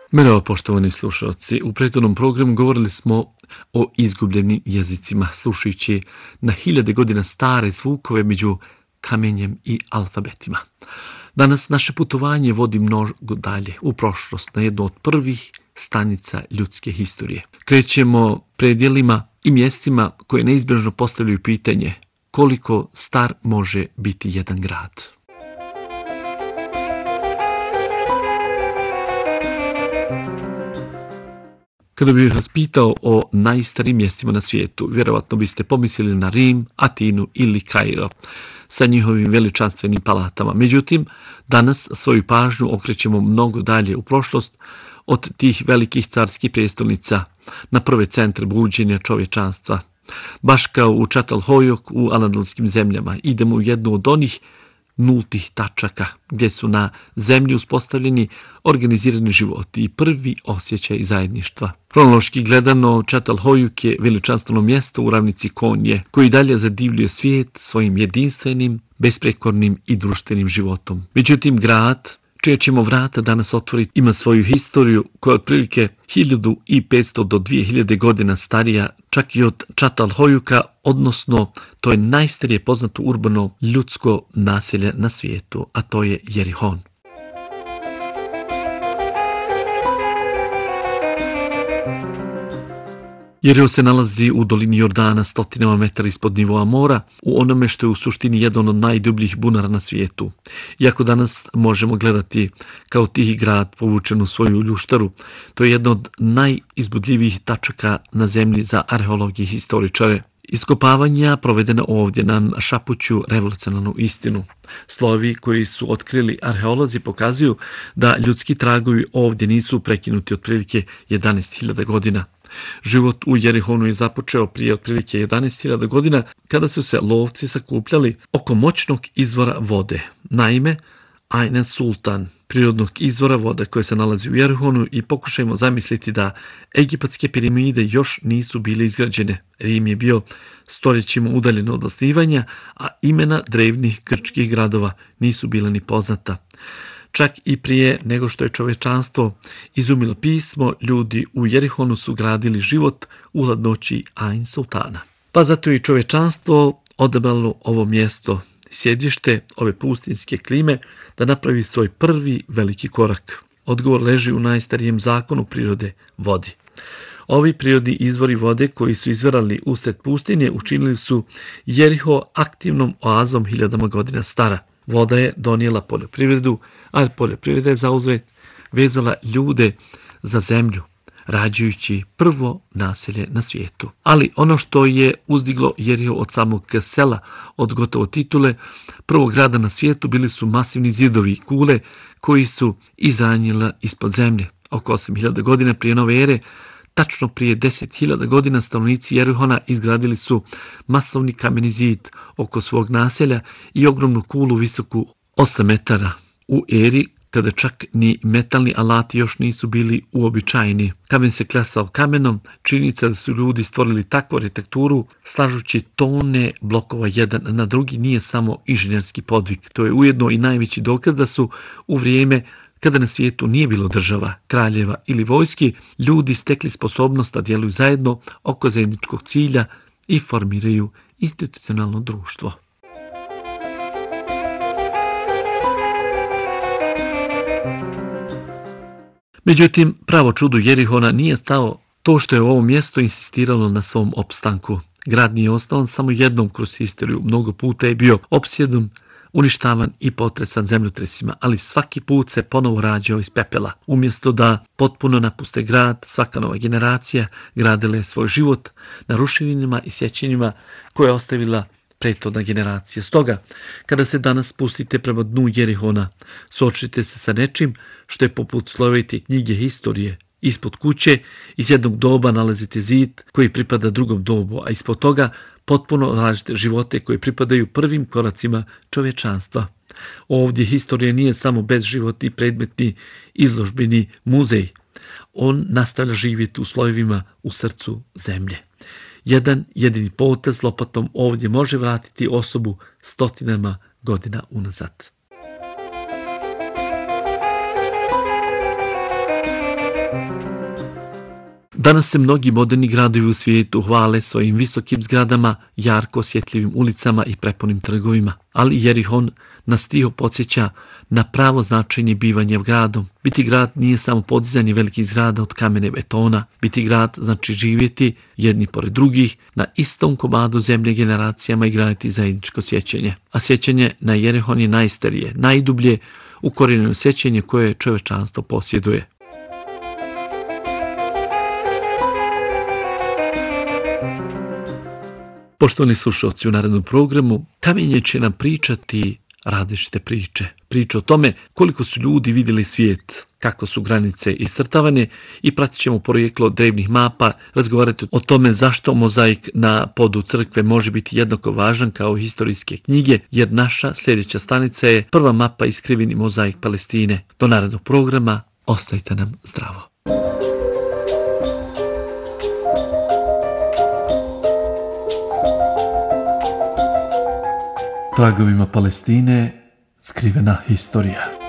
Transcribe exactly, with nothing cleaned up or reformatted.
Merhaba poštovani slušalci, u prethodnom programu govorili smo o izgubljenim jezicima, slušajući na hiljade godina stare zvukove među kamenjem i alfabetima. Danas naše putovanje vodi mnogo dalje, u prošlost, na jednu od prvih stanica ljudske historije. Krećemo predjelima i mjestima koje neizbježno postavljaju pitanje koliko star može biti jedan grad. Kada bih vas pitao o najstarijim mjestima na svijetu, vjerovatno biste pomislili na Rim, Atinu ili Kairo sa njihovim veličanstvenim palatama. Međutim, danas svoju pažnju okrećemo mnogo dalje u prošlost od tih velikih carskih prijestolnica na prve centre buđenja čovječanstva. Baš kao u Čatalhojok u Anadolskim zemljama idemo u jednu od onih nultih tačaka gdje su na zemlji uspostavljeni organizirani životi i prvi osjećaj zajedništva. Kronološki gledano, Čatalhojuk je veličanstveno mjesto u ravnici Konje, koji dalje zadivljuje svijet svojim jedinstvenim, besprekornim i društvenim životom. Međutim, grad čije ćemo vrata danas otvoriti ima svoju historiju koja je otprilike hiljadu petsto do dvije hiljade godina starija čak i od Čatalhojuka, odnosno to je najstarije poznato urbano ljudsko naselje na svijetu, a to je Jerihon. Jeriho se nalazi u dolini Jordana, stotinama metara ispod nivoa mora, u onome što je u suštini jedan od najdubljih bunara na svijetu. Iako danas možemo gledati kao tihi grad povučen u svoju ljuštaru, to je jedna od najizbudljivijih tačaka na zemlji za arheologije i historičare. Iskopavanja provedena ovdje nam šapuću revolucionarnu istinu. Slovi koji su otkrili arheolozi pokazuju da ljudski tragovi ovdje nisu prekinuti otprilike jedanaest hiljada godina. Život u Jerihonu je započeo prije otprilike jedanaest hiljada godina kada su se lovci sakupljali oko moćnog izvora vode. Naime, Ain Sultan, prirodnog izvora vode koje se nalazi u Jerihonu, i pokušajmo zamisliti da egipatske piramide još nisu bile izgrađene. Rim je bio stoljećima udaljen od osnivanja, a imena drevnih grčkih gradova nisu bila ni poznata. Čak i prije nego što je čovječanstvo izumilo pismo, ljudi u Jerihonu su gradili život u hladnoći Ain Sultana. Pa zato je i čovječanstvo odabralo ovo mjesto, sjedište ove pustinske klime, da napravi svoj prvi veliki korak. Odgovor leži u najstarijem zakonu prirode, vodi. Ovi prirodni izvori vode koji su izvirali usred pustinje učinili su Jeriho aktivnom oazom hiljadama godina stara. Voda je donijela poljoprivredu, a poljoprivreda je zauzvrat vezala ljude za zemlju, rađajući prvo naselje na svijetu. Ali ono što je uzdiglo Jeriho od samog sela, od gotovo titule prvog grada na svijetu, bili su masivni zidovi i kule koji su izranjila ispod zemlje. Oko osam hiljada godina prije nove ere, tačno prije deset hiljada godina, stanovnici Jerihona izgradili su masovni kameni zid oko svog naselja i ogromnu kulu visoku osam metara. U eri kada čak ni metalni alati još nisu bili uobičajeni. Kamen se klesao kamenom, činjenica da su ljudi stvorili takvu arhitekturu slažući tone blokova jedan na drugi nije samo inženjerski podvig. To je ujedno i najveći dokaz da su u vrijeme kada na svijetu nije bilo država, kraljeva ili vojski, ljudi stekli sposobnost da djeluju zajedno oko zajedničkog cilja i formiraju institucionalno društvo. Međutim, pravo čudo Jerihona nije stao to što je ovo mjesto insistiralo na svom opstanku. Grad nije osnovan samo jednom kroz historiju, mnogo puta je bio opsjedom, uništavan i potresan zemljotresima, ali svaki put se ponovo rađao iz pepela. Umjesto da potpuno napuste grad, svaka nova generacija gradila je svoj život na ruševinama i sjećanjima koje je ostavila prethodna generacija. Stoga, kada se danas spustite prema dnu Jerihona, suočite se sa nečim što je poput slovite knjige historije. Ispod kuće iz jednog doba nalazite zid koji pripada drugom dobu, a ispod toga potpuno različite živote koji pripadaju prvim koracima čovječanstva. Ovdje historija nije samo bezživotni predmetni izložbeni muzej. On nastavlja živjeti u slojevima u srcu zemlje. Jedan jedini potez lopatom ovdje može vratiti osobu stotinama godina unazad. Danas se mnogi moderni gradovi u svijetu hvale svojim visokim zgradama, jarko osjetljivim ulicama i prepunim trgovima. Ali Jerihon nas tiho podsjeća na pravo značenje bivanja gradom. Biti grad nije samo podizanje velikih zgrada od kamene i betona. Biti grad znači živjeti jedni pored drugih na istom komadu zemlje generacijama i graditi zajedničko sjećanje. A sjećanje na Jerihon je najstarije, najdublje ukorijenjeno sjećanje koje čovječanstvo posjeduje. Poštovani slušalci, u narednom programu Kamenje će nam pričati različite priče. Priče o tome koliko su ljudi vidjeli svijet, kako su granice iscrtavane i pratit ćemo porijeklo drevnih mapa, razgovarati o tome zašto mozaik na podu crkve može biti jednako važan kao historijske knjige, jer naša sljedeća stanica je prva mapa iskriveni mozaik Palestine. Do narednog programa, ostajte nam zdravo. Tragovima Palestine skrivena historija.